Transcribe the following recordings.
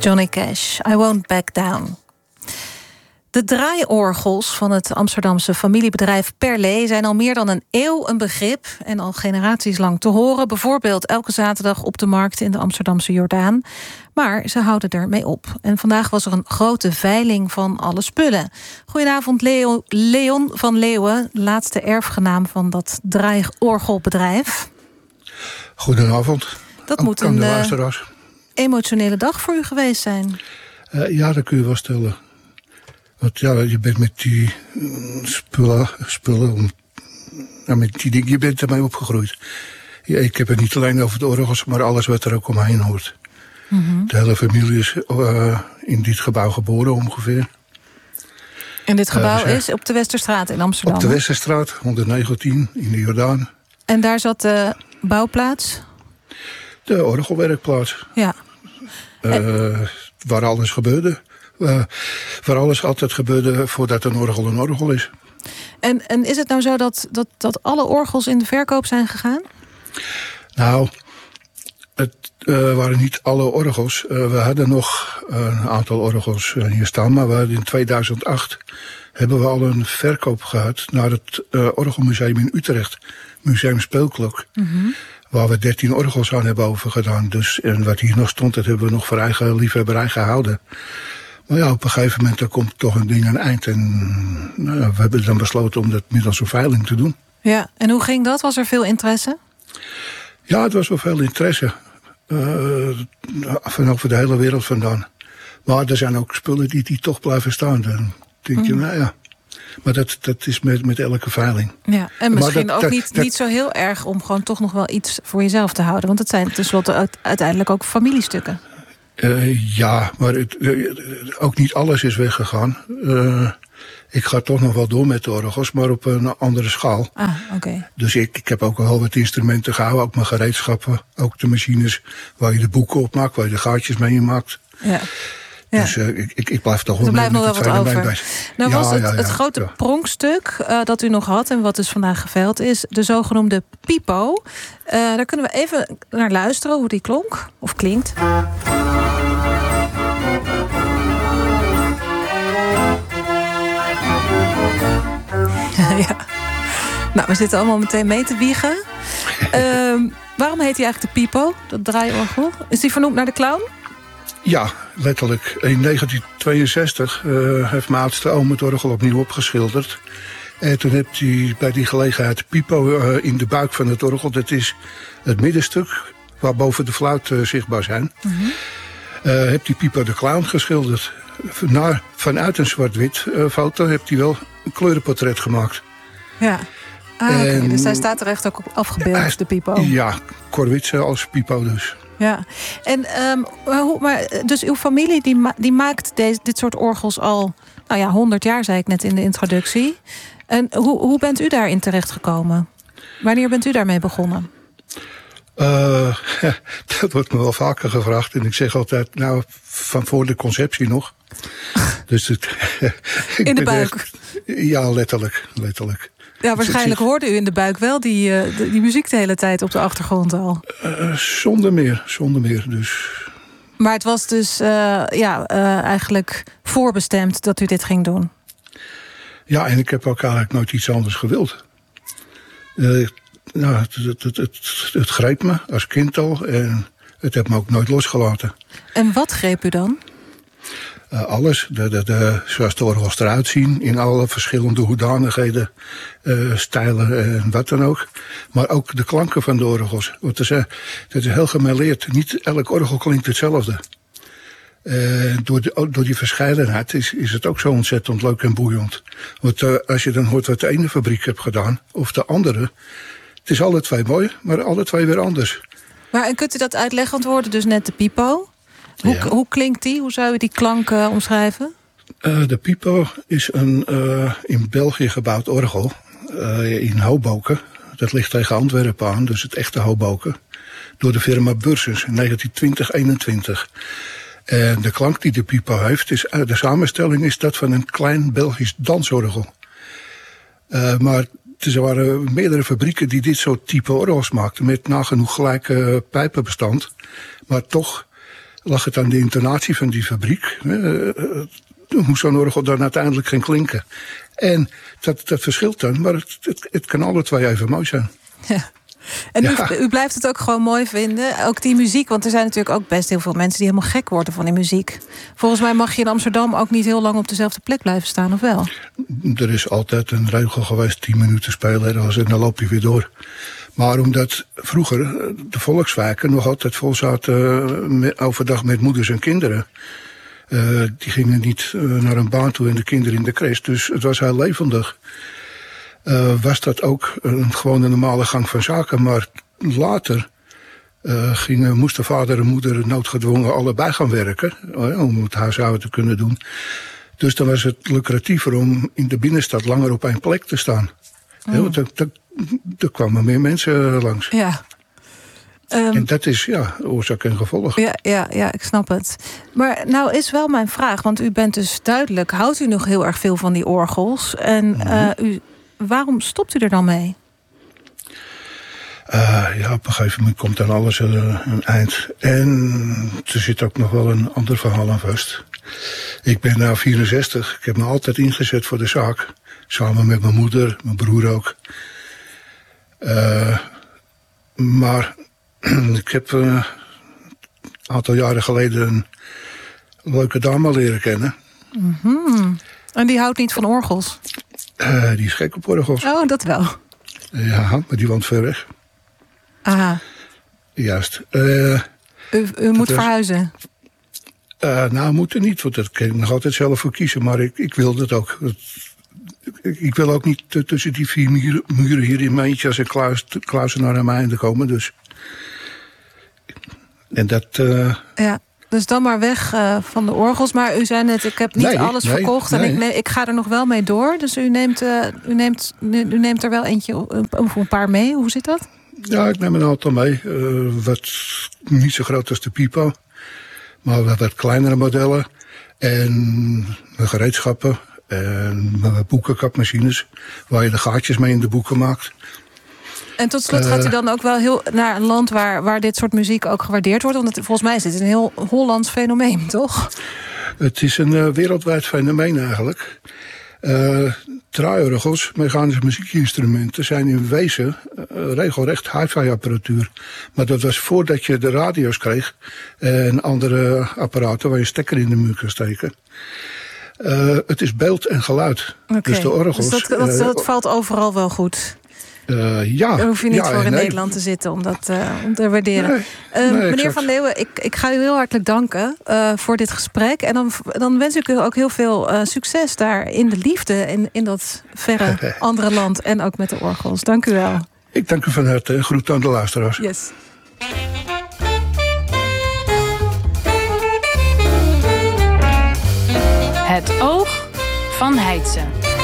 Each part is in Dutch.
Johnny Cash, I Won't Back Down. De draaiorgels van het Amsterdamse familiebedrijf Perlé zijn al meer dan een eeuw een begrip en al generaties lang te horen. Bijvoorbeeld elke zaterdag op de markt in de Amsterdamse Jordaan. Maar ze houden ermee op. En vandaag was er een grote veiling van alle spullen. Goedenavond, Leon van Leeuwen, laatste erfgenaam van dat draaiorgelbedrijf. Goedenavond. Dat moet een emotionele dag voor u geweest zijn. Ja, dat kun je wel stellen. Want ja, je bent met die spullen, met die dingen, je bent ermee opgegroeid. Ja, ik heb het niet alleen over de orgels, maar alles wat er ook omheen hoort. Mm-hmm. De hele familie is in dit gebouw geboren ongeveer. En dit gebouw is op de Westerstraat in Amsterdam? Op de Westerstraat, 119, in de Jordaan. En daar zat de bouwplaats? De orgelwerkplaats. Ja. Waar alles gebeurde. Waar alles altijd gebeurde voordat een orgel is. En is het nou zo dat alle orgels in de verkoop zijn gegaan? Nou, het waren niet alle orgels. We hadden nog een aantal orgels hier staan. Maar we hadden in 2008 hebben we al een verkoop gehad naar het Orgelmuseum in Utrecht. Museum Speelklok. Mm-hmm. Waar we 13 orgels aan hebben overgedaan. Dus, en wat hier nog stond, dat hebben we nog voor eigen liefhebberij gehouden. Maar ja, op een gegeven moment komt toch een ding aan het eind. En nou ja, we hebben dan besloten om dat middels een veiling te doen. Ja, en hoe ging dat? Was er veel interesse? Ja, het was wel veel interesse. Van over de hele wereld vandaan. Maar er zijn ook spullen die toch blijven staan. Dan denk je, nou ja. Maar dat is met elke veiling. Ja, en misschien ook niet zo heel erg om gewoon toch nog wel iets voor jezelf te houden. Want het zijn tenslotte uiteindelijk ook familiestukken. Ja, maar ook niet alles is weggegaan. Ik ga toch nog wel door met de orgels, maar op een andere schaal. Ah, oké. Dus ik heb ook wel wat instrumenten gehouden, ook mijn gereedschappen. Ook de machines waar je de boeken op maakt, waar je de gaatjes mee in maakt. Ja. Ja. Dus ik blijf toch wel met het veiling bezig. Nou was het grote pronkstuk dat u nog had en wat dus vandaag geveild is, de zogenoemde pipo. Daar kunnen we even naar luisteren hoe die klonk, of klinkt. Ja. Nou, we zitten allemaal meteen mee te wiegen. Waarom heet hij eigenlijk de pipo, dat draaiorgel? Is die vernoemd naar de clown? Ja, letterlijk. In 1962 heeft mijn oudste oom het orgel opnieuw opgeschilderd. En toen heeft hij bij die gelegenheid de pipo in de buik van het orgel. Dat is het middenstuk waar boven de fluit zichtbaar zijn. Mm-hmm. Heeft die pipo de clown geschilderd. Vanuit een zwart-wit foto heeft hij wel een kleurenportret gemaakt. Ja. Okay. Dus hij staat er echt ook op afgebeeld, de pipo. Ja, Corwitze als pipo dus. Ja, en dus uw familie die maakt dit soort orgels al 100 jaar, zei ik net in de introductie. En hoe bent u daarin terechtgekomen? Wanneer bent u daarmee begonnen? Dat wordt me wel vaker gevraagd. En ik zeg altijd, van voor de conceptie nog. Dus in de buik? Ja, letterlijk. Ja, waarschijnlijk hoorde u in de buik wel die muziek de hele tijd op de achtergrond al. Zonder meer. Dus. Maar het was dus eigenlijk voorbestemd dat u dit ging doen. Ja, en ik heb ook eigenlijk nooit iets anders gewild. Het greep me als kind al en het heeft me ook nooit losgelaten. En wat greep u dan? Alles, zoals de orgels eruit zien, in alle verschillende hoedanigheden, stijlen en wat dan ook. Maar ook de klanken van de orgels. Want dat is heel gemêleerd. Niet elk orgel klinkt hetzelfde. Door die verscheidenheid is het ook zo ontzettend leuk en boeiend. Want als je dan hoort wat de ene fabriek heeft gedaan, of de andere, het is alle twee mooi, maar alle twee weer anders. Maar en kunt u dat uitleggen? Want we hoorden dus net de pipo. Hoe klinkt die? Hoe zou je die klank omschrijven? De pipo is een in België gebouwd orgel in Hoboken. Dat ligt tegen Antwerpen aan, dus het echte Hoboken. Door de firma Bursens in 1920-21. En de klank die de pipo heeft, de samenstelling is dat van een klein Belgisch dansorgel. Maar er waren meerdere fabrieken die dit soort type orgels maakten, met nagenoeg gelijke pijpenbestand. Maar toch lag het aan de intonatie van die fabriek. Hoe zo'n orgel dan uiteindelijk ging klinken. En dat verschilt dan, maar het kan alle twee even mooi zijn. Ja. En u blijft het ook gewoon mooi vinden, ook die muziek. Want er zijn natuurlijk ook best heel veel mensen die helemaal gek worden van die muziek. Volgens mij mag je in Amsterdam ook niet heel lang op dezelfde plek blijven staan, of wel? Er is altijd een regel geweest, 10 minuten spelen en dan loop je weer door. Maar omdat vroeger de volkswijken nog altijd vol zaten overdag met moeders en kinderen. Die gingen niet naar een baan toe en de kinderen in de crash. Dus het was heel levendig. Was dat ook gewoon een normale gang van zaken. Maar later moesten vader en moeder noodgedwongen allebei gaan werken. Om het huishouden te kunnen doen. Dus dan was het lucratiever om in de binnenstad langer op één plek te staan. Want er kwamen meer mensen langs. Ja. En dat is oorzaak en gevolg. Ja, ik snap het. Maar nou is wel mijn vraag, want u bent dus duidelijk, houdt u nog heel erg veel van die orgels? En waarom stopt u er dan mee? Op een gegeven moment komt aan alles een eind. En er zit ook nog wel een ander verhaal aan vast. Ik ben nu 64. Ik heb me altijd ingezet voor de zaak. Samen met mijn moeder, mijn broer ook. Maar ik heb een aantal jaren geleden een leuke dame leren kennen. Mm-hmm. En die houdt niet van orgels? Die is gek op orgels. Oh, dat wel. Ja, maar die woont ver weg. Aha. Juist. U moet verhuizen? Moet er niet, want dat kan ik nog altijd zelf voor kiezen. Maar ik wil dat ook. Ik wil ook niet tussen die 4 muren hier in mijn eentje als een kluizenaar aan mijn einde komen. Dus. En dat. Ja, dus dan maar weg van de orgels. Maar u zei net, ik heb niet alles verkocht. En ik ga er nog wel mee door. Dus u neemt er wel eentje of een paar mee. Hoe zit dat? Ja, ik neem een aantal mee. Wat niet zo groot als de Pipo. Maar wat kleinere modellen. En mijn gereedschappen. En mijn boekenkapmachines. Waar je de gaatjes mee in de boeken maakt. En tot slot gaat u dan ook wel heel naar een land waar dit soort muziek ook gewaardeerd wordt? Want volgens mij is dit een heel Hollands fenomeen, toch? Het is een wereldwijd fenomeen eigenlijk. Draaiorgels, mechanische muziekinstrumenten, zijn in wezen regelrecht hi-fi-apparatuur. Maar dat was voordat je de radio's kreeg en andere apparaten waar je stekker in de muur kan steken. Het is beeld en geluid. Okay. Dus de orgels. Dus dat valt overal wel goed. Daar hoef je niet voor in Nederland te zitten om dat te waarderen. Meneer Van Leeuwen, ik ga u heel hartelijk danken voor dit gesprek. En dan wens ik u ook heel veel succes daar in de liefde. In dat verre andere land en ook met de orgels. Dank u wel. Ik dank u van harte. Groet aan de luisteraars. Yes. Het oog van Heidse.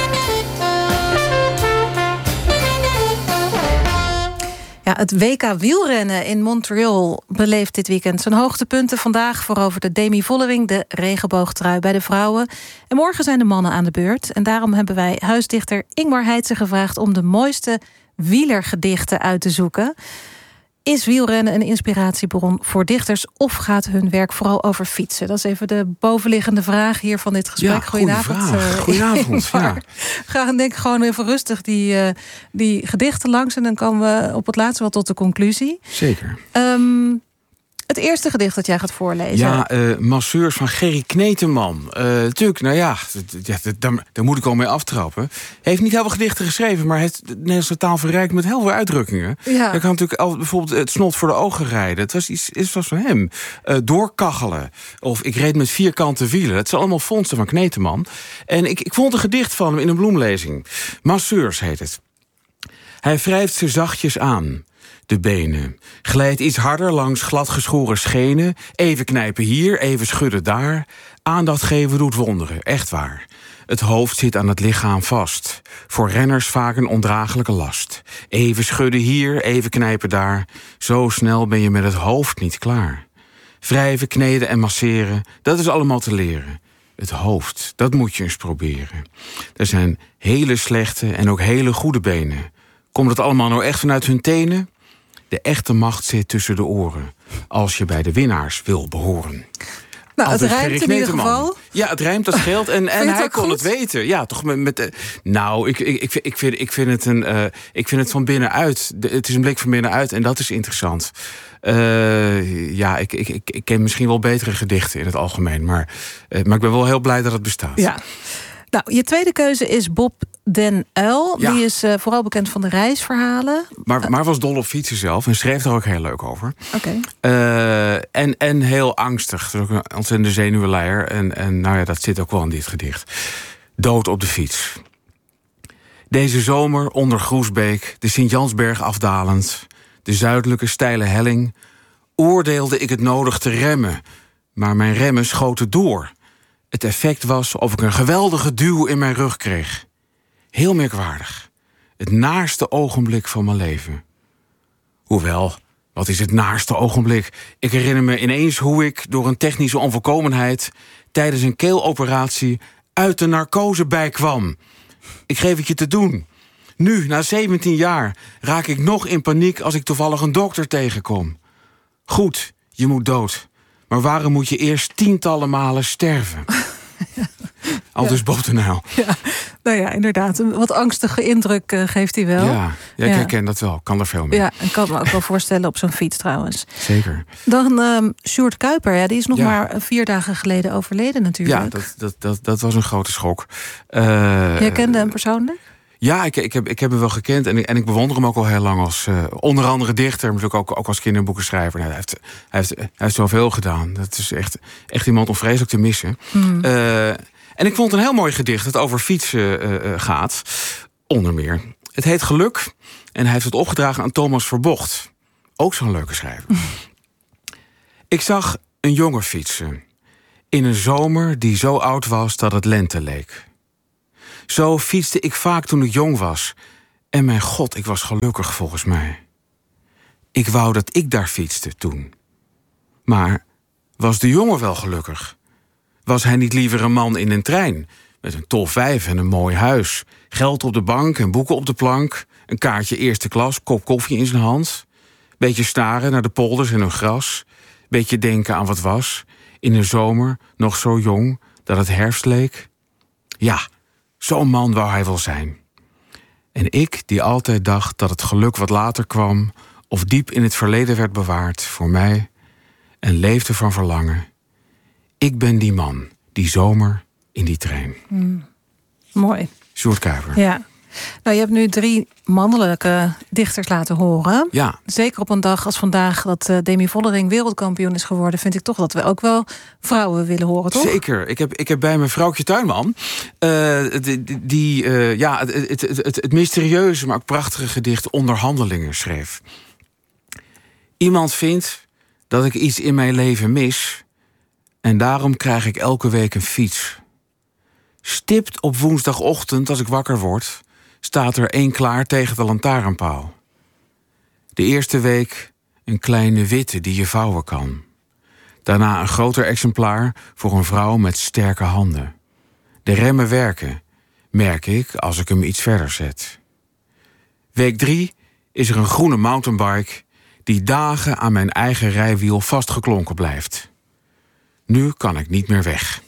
Ja, het WK wielrennen in Montreal beleeft dit weekend zijn hoogtepunten. Vandaag voorover de Demi Vollering, de regenboogtrui bij de vrouwen. En morgen zijn de mannen aan de beurt. En daarom hebben wij huisdichter Ingmar Heidse gevraagd om de mooiste wielergedichten uit te zoeken. Is wielrennen een inspiratiebron voor dichters of gaat hun werk vooral over fietsen? Dat is even de bovenliggende vraag hier van dit gesprek. Ja, goedenavond. Goedenavond. Ja. Ga denk ik gewoon even rustig die gedichten langs en dan komen we op het laatste wel tot de conclusie. Zeker. Het eerste gedicht dat jij gaat voorlezen. Ja, Masseurs van Gerry Kneteman. Natuurlijk, daar moet ik al mee aftrappen. Hij heeft niet heel veel gedichten geschreven, maar heeft de Nederlandse taal verrijkt met heel veel uitdrukkingen. Ja. Hij kan natuurlijk bijvoorbeeld het snot voor de ogen rijden. Het was van hem. Doorkachelen. Of ik reed met vierkante wielen. Dat zijn allemaal vondsten van Kneteman. En ik vond een gedicht van hem in een bloemlezing. Masseurs heet het. Hij wrijft ze zachtjes aan. De benen. Glijdt iets harder langs gladgeschoren schenen. Even knijpen hier, even schudden daar. Aandacht geven doet wonderen, echt waar. Het hoofd zit aan het lichaam vast. Voor renners vaak een ondraaglijke last. Even schudden hier, even knijpen daar. Zo snel ben je met het hoofd niet klaar. Wrijven, kneden en masseren, dat is allemaal te leren. Het hoofd, dat moet je eens proberen. Er zijn hele slechte en ook hele goede benen. Komt het allemaal nou echt vanuit hun tenen? De echte macht zit tussen de oren. Als je bij de winnaars wil behoren. Nou, het rijmt in ieder geval. Ja, het rijmt, dat scheelt. En hij kon het weten. Ja, toch ik vind het van binnenuit. Het is een blik van binnenuit en dat is interessant. Ik ken misschien wel betere gedichten in het algemeen. Maar ik ben wel heel blij dat het bestaat. Ja. Nou, je tweede keuze is Bob den Uyl. Ja. Die is vooral bekend van de reisverhalen. Maar was dol op fietsen zelf en schreef er ook heel leuk over. Oké. En heel angstig. Dus ook een ontzettende zenuwenleier. En nou ja, dat zit ook wel in dit gedicht. Dood op de fiets. Deze zomer onder Groesbeek, de Sint-Jansberg afdalend, de zuidelijke steile helling, oordeelde ik het nodig te remmen. Maar mijn remmen schoten door. Het effect was of ik een geweldige duw in mijn rug kreeg. Heel merkwaardig. Het naarste ogenblik van mijn leven. Hoewel, wat is het naarste ogenblik? Ik herinner me ineens hoe ik door een technische onvolkomenheid tijdens een keeloperatie uit de narcose bijkwam. Ik geef het je te doen. Nu, na 17 jaar, raak ik nog in paniek als ik toevallig een dokter tegenkom. Goed, je moet dood. Maar waarom moet je eerst tientallen malen sterven? Aldus Bob den Uyl. Ja, nou ja, inderdaad. Een wat angstige indruk geeft hij wel. Ja, ik herken dat wel. Kan er veel mee. Ja, en kan me ook wel voorstellen op zo'n fiets trouwens. Zeker. Dan Sjoerd Kuiper. Ja, die is nog maar 4 dagen geleden overleden natuurlijk. Ja, dat was een grote schok. Jij kende hem persoonlijk? Ja, ik heb hem wel gekend en ik bewonder hem ook al heel lang als onder andere dichter, maar ook als kinderboekenschrijver. Nou, hij heeft zoveel gedaan. Dat is echt iemand om vreselijk te missen. En ik vond een heel mooi gedicht dat over fietsen gaat, onder meer. Het heet Geluk en hij heeft het opgedragen aan Thomas Verbocht. Ook zo'n leuke schrijver. Ik zag een jongen fietsen in een zomer die zo oud was dat het lente leek. Zo fietste ik vaak toen ik jong was. En mijn god, ik was gelukkig volgens mij. Ik wou dat ik daar fietste toen. Maar was de jongen wel gelukkig? Was hij niet liever een man in een trein? Met een tolvijf en een mooi huis. Geld op de bank en boeken op de plank. Een kaartje eerste klas, kop koffie in zijn hand. Beetje staren naar de polders en hun gras. Beetje denken aan wat was. In een zomer, nog zo jong, dat het herfst leek. Ja, zo'n man wou hij wel zijn. En ik, die altijd dacht dat het geluk wat later kwam, of diep in het verleden werd bewaard voor mij, en leefde van verlangen. Ik ben die man, die zomer in die trein. Mooi. Sjoerd Kuiper. Ja. Nou, je hebt nu 3 mannelijke dichters laten horen. Ja. Zeker op een dag als vandaag dat Demi Vollering wereldkampioen is geworden, vind ik toch dat we ook wel vrouwen willen horen, toch? Zeker. Ik heb bij mijn vrouwtje Tuinman het mysterieuze, maar ook prachtige gedicht Onderhandelingen schreef. Iemand vindt dat ik iets in mijn leven mis en daarom krijg ik elke week een fiets. Stipt op woensdagochtend als ik wakker word, staat er 1 klaar tegen de lantaarnpaal. De eerste week een kleine witte die je vouwen kan. Daarna een groter exemplaar voor een vrouw met sterke handen. De remmen werken, merk ik als ik hem iets verder zet. Week 3 is er een groene mountainbike die dagen aan mijn eigen rijwiel vastgeklonken blijft. Nu kan ik niet meer weg.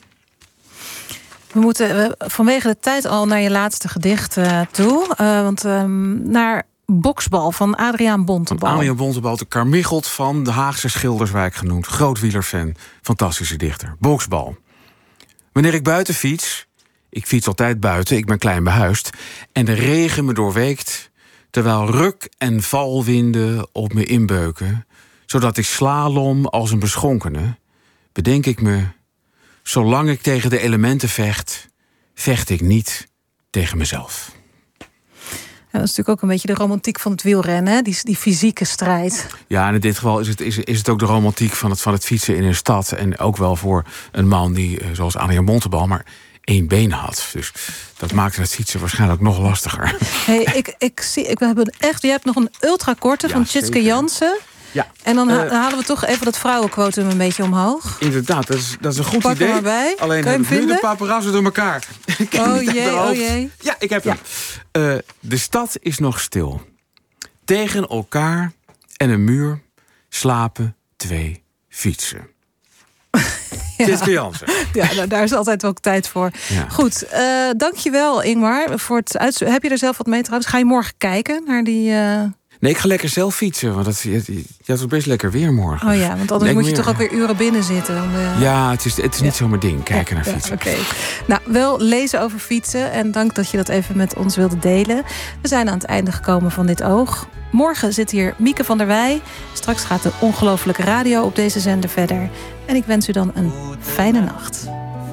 We moeten vanwege de tijd al naar je laatste gedicht toe. Naar Boksbal van Adriaan Bontebal. Adriaan Bontebal, de Carmichelt van de Haagse Schilderswijk genoemd. Groot wielerfan, fantastische dichter. Boksbal. Wanneer ik buiten fiets, ik fiets altijd buiten, ik ben klein behuisd, en de regen me doorweekt, terwijl ruk- en valwinden op me inbeuken, zodat ik slalom als een beschonkene, bedenk ik me, zolang ik tegen de elementen vecht, vecht ik niet tegen mezelf. Ja, dat is natuurlijk ook een beetje de romantiek van het wielrennen, hè? Die fysieke strijd. Ja, en in dit geval is het ook de romantiek van het fietsen in een stad. En ook wel voor een man die, zoals Adriaan Bontebal, maar 1 been had. Dus dat maakte het fietsen waarschijnlijk nog lastiger. Hey, je hebt nog een ultrakorte van Tjitske Jansen. Ja. En dan halen we toch even dat vrouwenquotum een beetje omhoog. Inderdaad, dat is een goed idee. Hem maar bij. Alleen hebben nu de paparazzen door elkaar. Oh jee. Ja, ik heb hem. De stad is nog stil. Tegen elkaar en een muur. Slapen, 2, fietsen. Tjitske Jansen. Ja, nou, daar is altijd ook tijd voor. Ja. Goed, dankjewel Ingmar voor het uitzoeken. Heb je er zelf wat mee trouwens? Ga je morgen kijken naar die... Nee, ik ga lekker zelf fietsen. Want je had ook best lekker weer morgen. Oh ja, want anders moet je toch ook weer uren binnen zitten. Ja, het is niet zomaar ding, kijken naar fietsen. Oké. Nou, wel lezen over fietsen. En dank dat je dat even met ons wilde delen. We zijn aan het einde gekomen van Dit Oog. Morgen zit hier Mieke van der Wij. Straks gaat de Ongelooflijke Radio op deze zender verder. En ik wens u dan een fijne nacht.